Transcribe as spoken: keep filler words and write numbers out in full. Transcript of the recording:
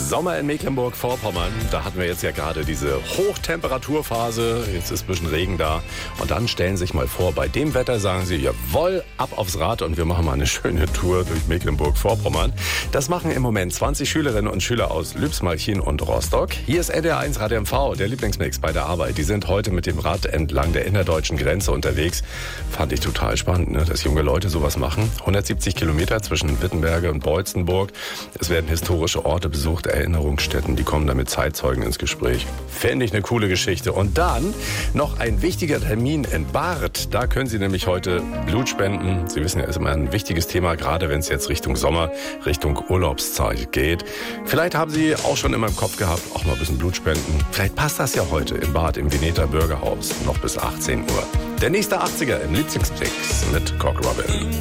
Sommer in Mecklenburg-Vorpommern. Da hatten wir jetzt ja gerade diese Hochtemperaturphase. Jetzt ist ein bisschen Regen da. Und dann stellen Sie sich mal vor, bei dem Wetter sagen Sie, jawohl, ab aufs Rad und wir machen mal eine schöne Tour durch Mecklenburg-Vorpommern. Das machen im Moment zwanzig Schülerinnen und Schüler aus Lübsmalchin und Rostock. Hier ist N D R eins Radio M V, der Lieblingsmix bei der Arbeit. Die sind heute mit dem Rad entlang der innerdeutschen Grenze unterwegs. Fand ich total spannend, ne, dass junge Leute sowas machen. hundertsiebzig Kilometer zwischen Wittenberge und Beutzenburg. Es werden historische Orte besucht, Erinnerungsstätten, die kommen da mit Zeitzeugen ins Gespräch. Fände ich eine coole Geschichte. Und dann noch ein wichtiger Termin in Barth. Da können Sie nämlich heute Blut spenden. Sie wissen ja, ist immer ein wichtiges Thema, gerade wenn es jetzt Richtung Sommer, Richtung Urlaubszeit geht. Vielleicht haben Sie auch schon immer im Kopf gehabt, auch mal ein bisschen Blut spenden. Vielleicht passt das ja heute in Barth im Veneter Bürgerhaus noch bis achtzehn Uhr. Der nächste achtziger im Lieblingsmix mit Cock Robin.